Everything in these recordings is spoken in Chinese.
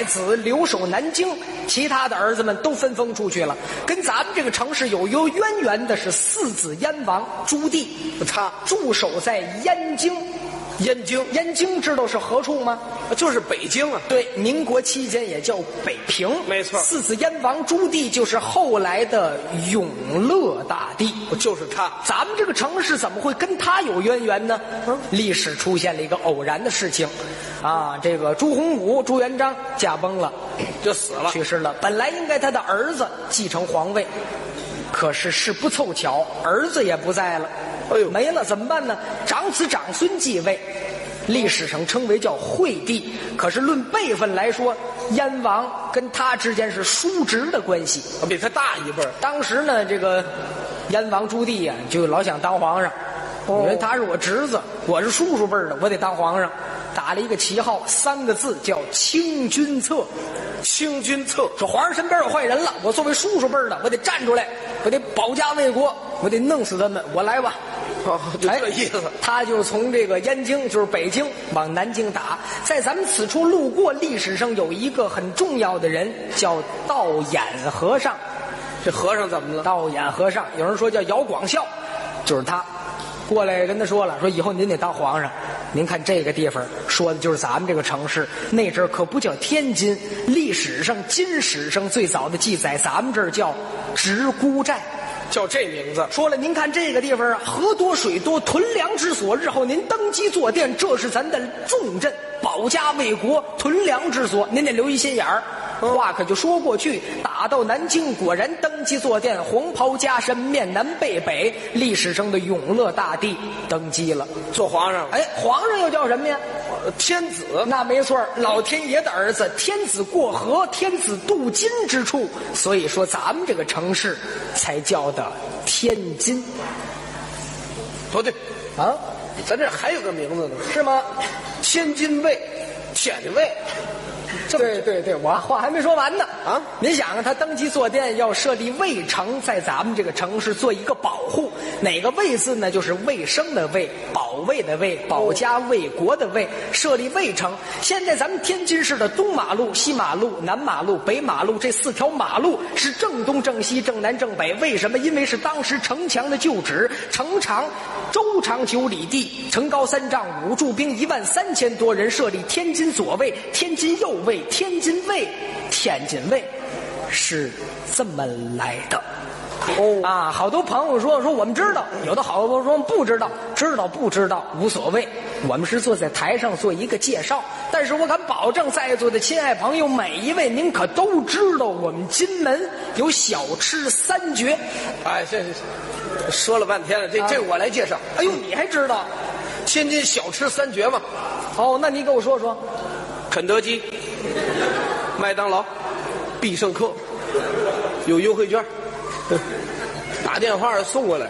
太子留守南京，其他的儿子们都分封出去了。跟咱们这个城市有渊源的是四子燕王朱棣，他驻守在燕京。燕京知道是何处吗？ 就是北京啊。 对，民国期间也叫北平。 没错， 四子燕王朱棣就是后来的永乐大帝， 就是他。 咱们这个城市怎么会跟他有渊源呢？历史出现了一个偶然的事情，啊，这个朱洪武朱元璋驾崩了， 就死了， 去世了。本来应该他的儿子继承皇位，可是事不凑巧，儿子也不在了。 哎呦， 没了怎么办呢？长子长孙继位，历史上称为叫惠帝。可是论辈分来说，燕王跟他之间是叔侄的关系， 比他大一辈儿。 当时呢，这个燕王朱棣呀，就老想当皇上，因为他是我侄子，我是叔叔辈儿的，我得当皇上。打了一个旗号，3个字叫清君侧。 清君侧， 说皇上身边有坏人了，我作为叔叔辈儿的，我得站出来，我得保家卫国，我得弄死他们，我来吧。 哦，就这意思。 他就从这个燕京，就是北京，往南京打。在咱们此处路过，历史上有一个很重要的人，叫道衍和尚。 这和尚怎么了？ 道衍和尚，有人说叫姚广孝，就是他。过来跟他说了，说以后您得当皇上。您看这个地方说的就是咱们这个城市，那阵儿可不叫天津，历史上金史上最早的记载，咱们这儿叫直沽寨。 叫这名字。 说了，您看这个地方啊，河多水多，屯粮之所。日后您登基坐殿，这是咱的重镇，保家卫国，屯粮之所。您得留一心眼儿。话可就说过去，打到南京，果然登基坐殿，黄袍加身，面南背北。历史上的永乐大帝登基了， 做皇上。 哎，皇上又叫什么呀？ 天子。 那没错，老天爷的儿子，天子过河，天子渡金之处。所以说，咱们这个城市才叫的天津。 不对啊， 咱这还有个名字呢， 是吗？ 天津卫，天津卫。 对，我话还没说完呢啊！ 您想啊，他登基坐殿要设立卫城，在咱们这个城市做一个保护。哪个卫字呢？就是卫生的卫，保卫的卫，保家卫国的卫。设立卫城。现在咱们天津市的东马路、西马路、南马路、北马路这4条马路是正东、正西、正南、正北。为什么？因为是当时城墙的旧址，城长周长9里地，城高3丈，5驻兵13000多人，设立天津左卫、天津右卫、天津卫，天津卫是这么来的。啊，好多朋友说我们知道，有的好多说不知道，知道不知道无所谓，我们是坐在台上做一个介绍。但是我敢保证，在座的亲爱朋友每一位，您可都知道我们金门有小吃3绝。 哎，这说了半天了，这我来介绍。 哎呦，你还知道天津小吃3绝吗？ 哦，那你给我说说。 肯德基、麦当劳、必胜客有优惠券，打电话送过来。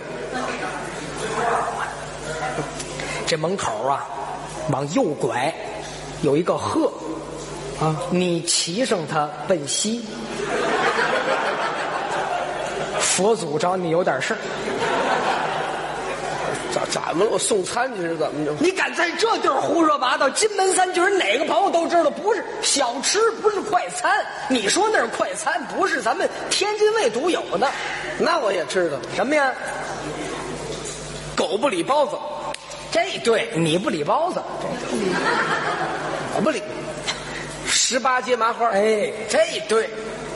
这门口啊，往右拐有一个鹤啊，你骑上它奔西，佛祖找你有点事儿。 怎么了？我送餐去是怎么着？ 你敢在这地儿胡说八道？金门3绝哪个朋友都知道，不是小吃，不是快餐。你说那是快餐，不是咱们天津卫独有的。 那我也知道什么呀？ 狗不理包子。 这对，你不理包子， 我不理。18街麻花。 哎，这对。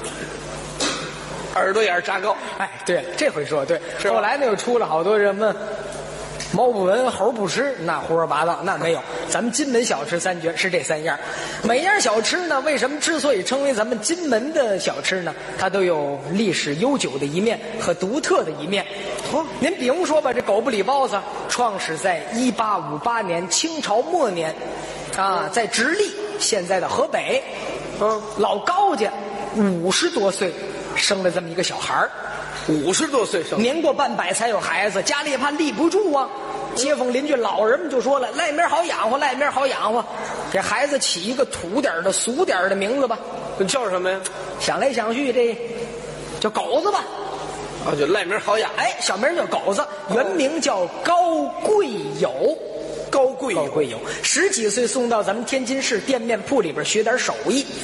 耳朵眼炸糕。 哎，对了，这回说对。 后来呢又出了好多什么猫不闻猴不吃，那胡说八道，那没有。咱们金门小吃3绝是这3样。每样小吃呢，为什么之所以称为咱们金门的小吃呢？它都有历史悠久的一面和独特的一面。您比如说吧，这狗不理包子创始在1858年清朝末年啊，在直隶，现在的河北。老高家50多岁生了这么一个小孩儿。 50多岁生， 年过半百才有孩子，家里也怕立不住啊。街坊邻居老人们就说了，赖面好养活，赖面好养活，给孩子起一个土点的俗点的名字吧。 叫什么呀？ 想来想去，这叫狗子吧。 啊，就赖名好养。 哎，小名叫狗子，原名叫高贵友。 高贵友 10几岁送到咱们天津市店面铺里边学点手艺。